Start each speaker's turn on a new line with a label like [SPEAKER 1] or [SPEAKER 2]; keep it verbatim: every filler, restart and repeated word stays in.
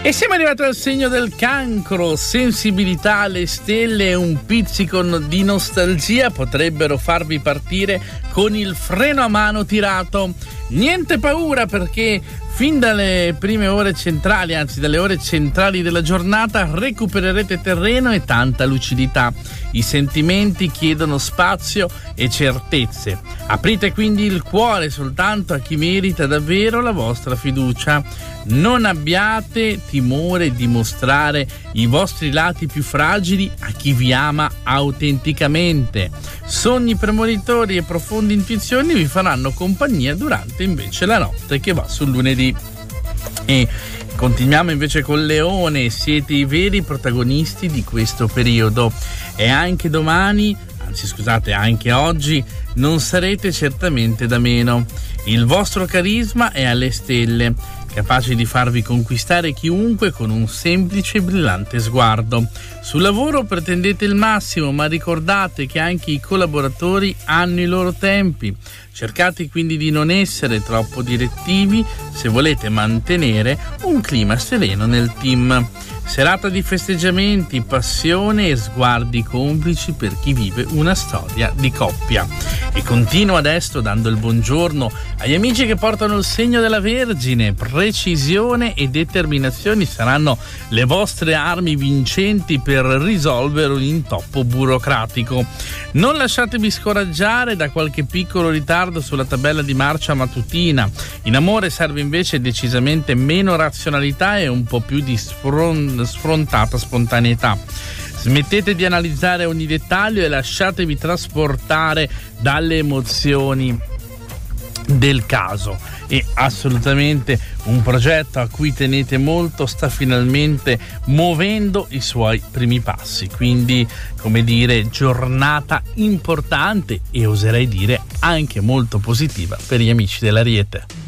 [SPEAKER 1] E siamo arrivati al segno del Cancro. Sensibilità alle stelle e un pizzico di nostalgia potrebbero farvi partire con il freno a mano tirato. Niente paura, perché fin dalle prime ore centrali, anzi dalle ore centrali della giornata, recupererete terreno e tanta lucidità. I sentimenti chiedono spazio e certezze. Aprite quindi il cuore soltanto a chi merita davvero la vostra fiducia. Non abbiate timore di mostrare i vostri lati più fragili a chi vi ama autenticamente. Sogni premonitori e profonde intuizioni vi faranno compagnia durante invece la notte che va sul lunedì. E continuiamo invece con Leone. Siete i veri protagonisti di questo periodo e anche domani, anzi scusate, anche oggi non sarete certamente da meno. Il vostro carisma è alle stelle, capace di farvi conquistare chiunque con un semplice e brillante sguardo. Sul lavoro pretendete il massimo, ma ricordate che anche i collaboratori hanno i loro tempi. Cercate quindi di non essere troppo direttivi se volete mantenere un clima sereno nel team. Serata di festeggiamenti, passione e sguardi complici per chi vive una storia di coppia. E continuo adesso dando il buongiorno agli amici che portano il segno della Vergine. Precisione e determinazione saranno le vostre armi vincenti per risolvere un intoppo burocratico. Non lasciatevi scoraggiare da qualche piccolo ritardo sulla tabella di marcia mattutina. In amore serve invece decisamente meno razionalità e un po' più di sfron- sfrontata spontaneità. Smettete di analizzare ogni dettaglio e lasciatevi trasportare dalle emozioni del caso. E assolutamente un progetto a cui tenete molto sta finalmente muovendo i suoi primi passi, quindi, come dire, giornata importante e oserei dire anche molto positiva per gli amici dell'Ariete.